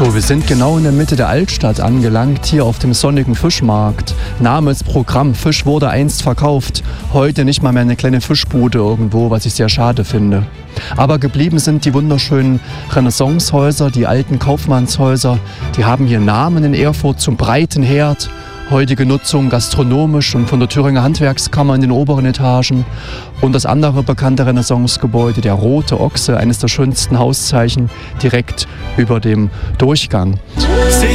So, wir sind genau in der Mitte der Altstadt angelangt, hier auf dem sonnigen Fischmarkt. Name ist Programm, Fisch wurde einst verkauft, heute nicht mal mehr eine kleine Fischbude irgendwo, was ich sehr schade finde. Aber geblieben sind die wunderschönen Renaissancehäuser, die alten Kaufmannshäuser, die haben hier Namen in Erfurt zum breiten Herd. Heutige Nutzung gastronomisch und von der Thüringer Handwerkskammer in den oberen Etagen. Und das andere bekannte Renaissancegebäude, der Rote Ochse, eines der schönsten Hauszeichen, direkt über dem Durchgang.